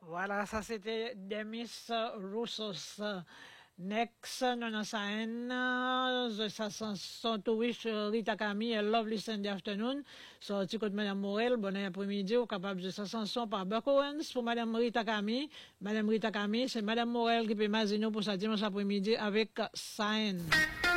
Voilà, ça c'était Demis Roussos. Next, Nona Saen, ça sont to wish Rita Camille a lovely Sunday afternoon. So, tu côté Madame Morel, bon après-midi, ou capable de sa chanson par Buck Owens pour Madame Rita Camille. Madame Rita Camille, c'est Madame Morel qui peut m'aziner pour sa dimanche après-midi avec Saen.